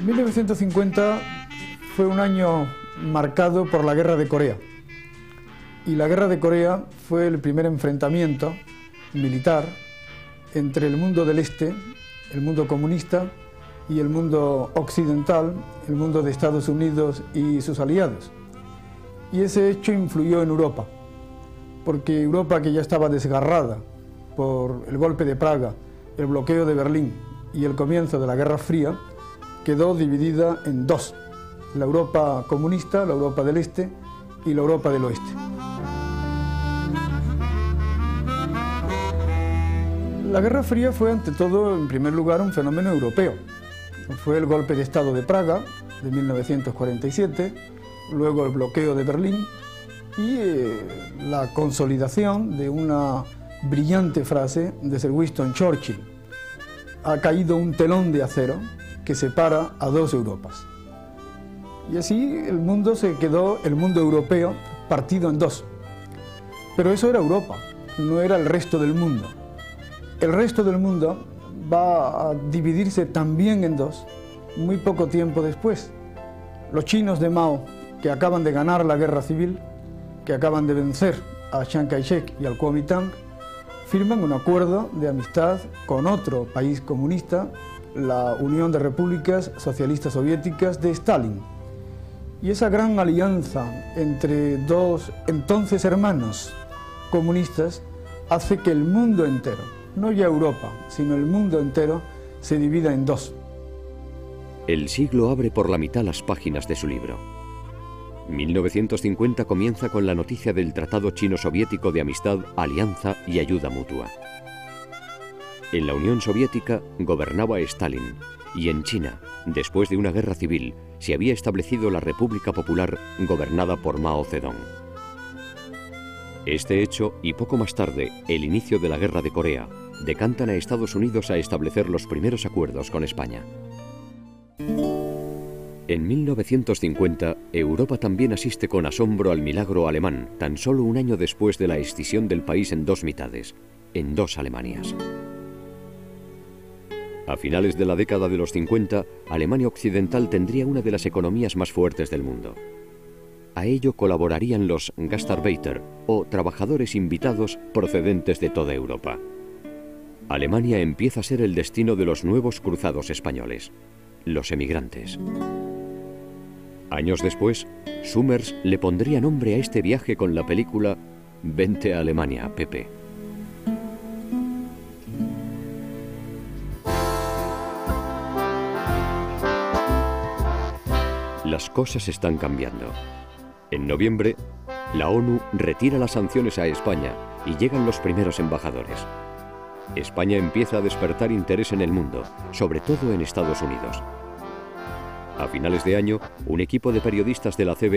1950 fue un año marcado por la Guerra de Corea. Y la Guerra de Corea fue el primer enfrentamiento militar entre el mundo del este, el mundo comunista, y el mundo occidental, el mundo de Estados Unidos y sus aliados. Y ese hecho influyó en Europa, porque Europa, que ya estaba desgarrada por el golpe de Praga, el bloqueo de Berlín y el comienzo de la Guerra Fría, quedó dividida en dos: la Europa comunista, la Europa del Este, y la Europa del Oeste. La Guerra Fría fue, ante todo, en primer lugar, un fenómeno europeo. Fue el golpe de Estado de Praga, de 1947, luego el bloqueo de Berlín y la consolidación de una brillante frase de Sir Winston Churchill: ha caído un telón de acero que separa a dos Europas. Y así el mundo se quedó, el mundo europeo, partido en dos. Pero eso era Europa, no era el resto del mundo. El resto del mundo va a dividirse también en dos muy poco tiempo después. Los chinos de Mao, que acaban de ganar la guerra civil, que acaban de vencer a Chiang Kai-shek y al Kuomintang, firman un acuerdo de amistad con otro país comunista, la Unión de Repúblicas Socialistas Soviéticas de Stalin. Y esa gran alianza entre dos entonces hermanos comunistas hace que el mundo entero, no ya Europa, sino el mundo entero, se divida en dos. El siglo abre por la mitad las páginas de su libro. 1950 comienza con la noticia del Tratado Chino-Soviético de Amistad, Alianza y Ayuda Mutua. En la Unión Soviética gobernaba Stalin, y en China, después de una guerra civil, se había establecido la República Popular gobernada por Mao Zedong. Este hecho, y poco más tarde, el inicio de la Guerra de Corea, decantan a Estados Unidos a establecer los primeros acuerdos con España. En 1950, Europa también asiste con asombro al milagro alemán, tan solo un año después de la escisión del país en dos mitades, en dos Alemanias. A finales de la década de los 50, Alemania Occidental tendría una de las economías más fuertes del mundo. A ello colaborarían los Gastarbeiter, o trabajadores invitados procedentes de toda Europa. Alemania empieza a ser el destino de los nuevos cruzados españoles, los emigrantes. Años después, Summers le pondría nombre a este viaje con la película Vente a Alemania, Pepe. Las cosas están cambiando. En noviembre, la ONU retira las sanciones a España y llegan los primeros embajadores. España empieza a despertar interés en el mundo, sobre todo en Estados Unidos. A finales de año, un equipo de periodistas de la CBS